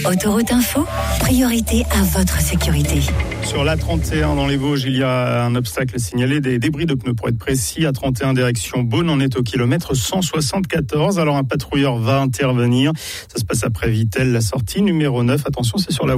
Autoroute Info, priorité à votre sécurité. Sur l'A31 dans les Vosges, il y a un obstacle signalé, des débris de pneus pour être précis. A31 direction Beaune, on est au kilomètre 174. Alors un patrouilleur va intervenir. Ça se passe après Vittel, la sortie numéro 9. Attention, c'est sur la